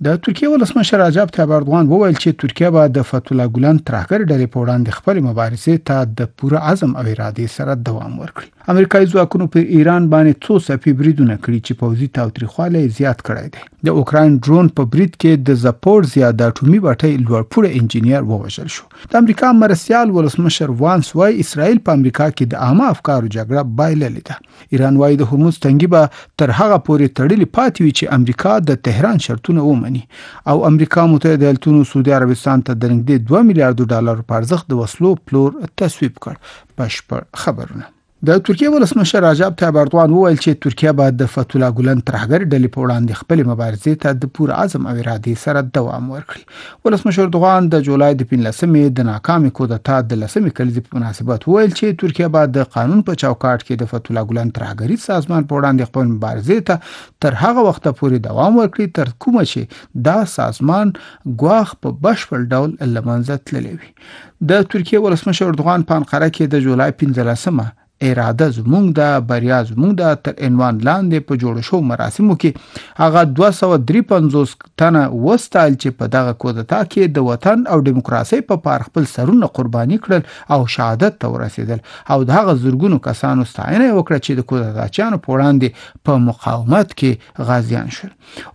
د ترکیه ولسمشر رجب طیب اردوغان وویل چې ترکیه به د فتح الله ګولن ترهګر ډلې په وړاندې خپل مبارزې ته د پوره عزم او ارادې سره دوام ورکړي. امریکایي ځواکونو په ایران باندې څو څپې بریدونه کړي چې پوځي تاوتریخوالی زیات کړی دی. د اوکراین ډرون په برید کې د زاپورزیا د اټومي بټۍ لوړپوړی انجینیر ووژل شو. د امریکا مرستیال ولسمشر وانس وايي اسرائیل په امریکا کې د عامه افکارو جګړه بایللې ده. ایران وايي د هرمز تنګي به تر هغه پورې تړلې پاتې وي چې امریکا د تهران شرطونه ومني او امریکا متحده ایالتونو سعودي عربستان ته د نږدې 2 میلیارډ ډالر په ارزښت د وسلو پلور تصویب کړ. بشپړ خبرونه. د ترکیه ولسمشر رجب طیب اردوغان وویل چې ترکیه به د فتح الله ګولن ترهګر ډلې په وړاندې خپل مبارزې ته د پوره عزم او ارادې سره دوام ورکړي. ولسمشر اردوغان د جولای د 15مې د ناکامې کودتا د 10مې کلیزې په مناسبت وویل چې ترکیه به د قانون په چوکاټ کې د فتح الله ګولن ترهګری سازمان په وړاندې خپل مبارزې ته تر هغه وخت پورې دوام ورکړي تر کومه چې دا سازمان ګواښ په بشپړ ډول له منځه تللی وي. د ترکیه ولسمشر اردوغان په انقره کې د جولای 15مه اراده زموږ د بریا زموږ د تر عنوان لاندې په جوړ شو مراسمو کې هغه 253 تنه وستایل چې په دغه کودتا کې د وطن او دیموکراسي په پار خپل سرونه قرباني کړل او شهادت ته ورسېدل او د هغه زورګونو کسانو ستاینه وکړه چې د کودتاچیانو په وړاندې په مقاومت کې غازیان شول.